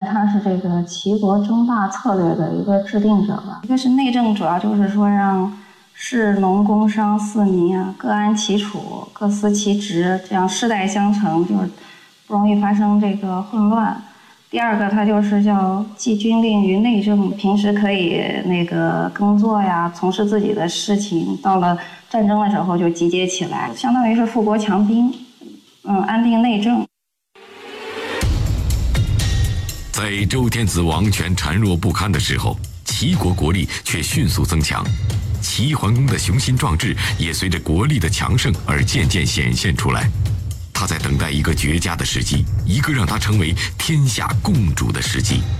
他是这个齐国争霸策略的一个制定者吧。一个是内政，主要就是说让士农工商四民啊各安其处，各司其职，这样世代相承，就是不容易发生这个混乱。第二个，他就是叫寄军令于内政，平时可以那个工作呀，从事自己的事情，到了战争的时候就集结起来，相当于是富国强兵，安定内政。 在周天子王权孱弱不堪的时候，齐国国力却迅速增强，齐桓公的雄心壮志也随着国力的强盛而渐渐显现出来。他在等待一个绝佳的时机，一个让他成为天下共主的时机。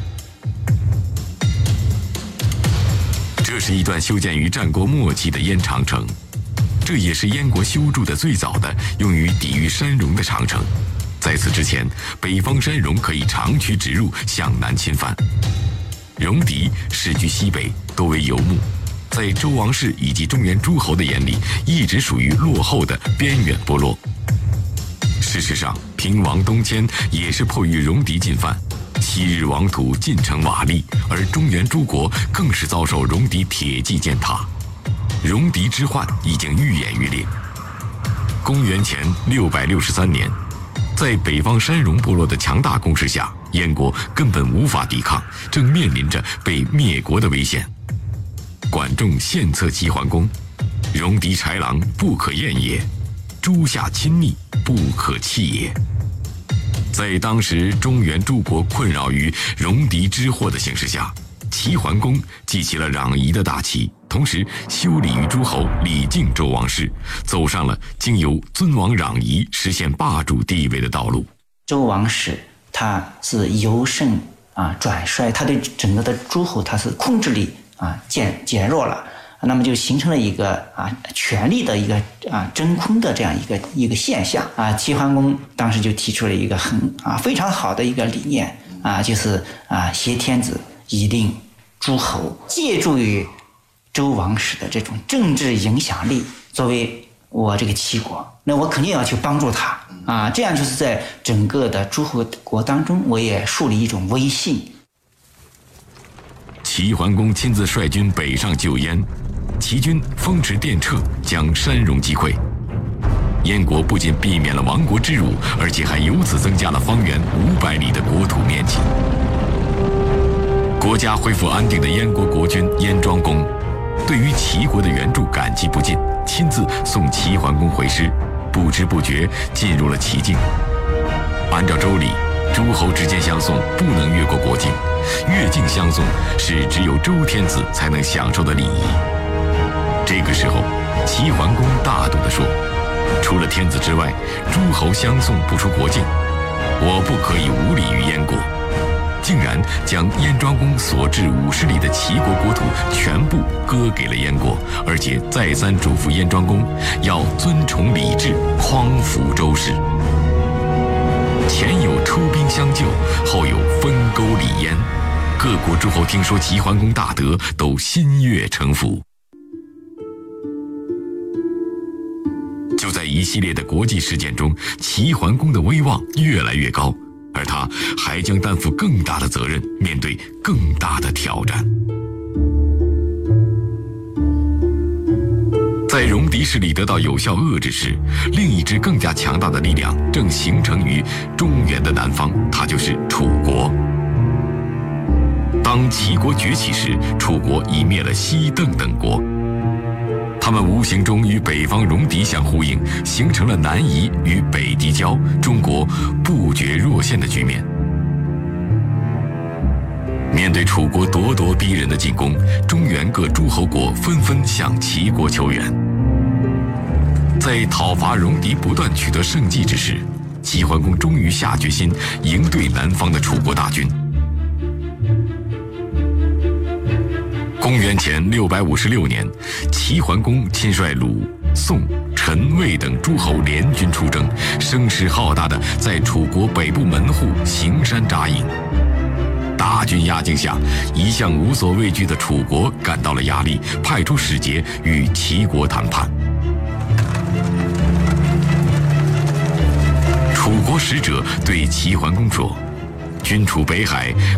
这是一段修建于战国末期的燕长城，这也是燕国修筑的最早的用于抵御山戎的长城。在此之前，北方山戎可以长驱直入，向南侵犯。戎狄世居西北，多为游牧，在周王室以及中原诸侯的眼里，一直属于落后的边远部落。事实上，平王东迁也是迫于戎狄进犯，昔日王土尽成瓦砾，而中原诸国更是遭受戎狄铁骑践踏，戎狄之患已经愈演愈烈。公元前663年，在北方山戎部落的强大攻势下，燕国根本无法抵抗，正面临着被灭国的危险。管仲献策齐桓公，戎狄豺狼，不可厌也；诸夏亲密，不可弃也。在当时中原诸国困扰于戎狄之祸的形势下，齐桓公记起了攘夷的大旗，同时修理于诸侯，礼敬周王室，走上了经由尊王攘夷实现霸主地位的道路。 周王室他是由盛转衰，他对整个的诸侯他是控制力减弱了，那么就形成了一个权力的一个真空的这样一个现象齐桓公当时就提出了一个非常好的一个理念就是挟天子以令诸侯，借助于周王室的这种政治影响力，作为我这个齐国，那我肯定要去帮助他这样就是在整个的诸侯国当中，我也树立一种威信。 齐桓公亲自率军北上救燕，齐军风驰电掣，将山戎击溃。燕国不仅避免了亡国之辱，而且还由此增加了方圆500里的国土面积。国家恢复安定的燕国国君燕庄公，对于齐国的援助感激不尽，亲自送齐桓公回师，不知不觉进入了齐境。按照周礼，诸侯之间相送不能越过国境，越境相送是只有周天子才能享受的礼仪。这个时候，齐桓公大度地说：“除了天子之外，诸侯相送不出国境，我不可以无礼于燕国。”竟然将燕庄公所至50里的齐国国土全部割给了燕国，而且再三嘱咐燕庄公要尊崇礼制，匡扶周室。前有出兵相救，后有分沟理燕，各国诸侯听说齐桓公大德，都心悦诚服。就在一系列的国际事件中，齐桓公的威望越来越高，而他还将担负更大的责任，面对更大的挑战。在戎狄势力得到有效遏制时，另一支更加强大的力量正形成于中原的南方，它就是楚国。当齐国崛起时，楚国已灭了西邓等国，他们无形中与北方戎狄相呼应，形成了南夷与北狄交，中国不绝若陷的局面。面对楚国咄咄逼人的进攻，中原各诸侯国纷纷向齐国求援。在讨伐戎狄不断取得胜绩之时，齐桓公终于下决心迎对南方的楚国大军。公元前656年，齐桓公亲率鲁、宋、陈、魏等诸侯联军出征，声势浩大地在楚国北部门户行山扎营。大军压境下，一向无所畏惧的楚国感到了压力，派出使节与齐国谈判。楚国使者对齐桓公说：“君处北海，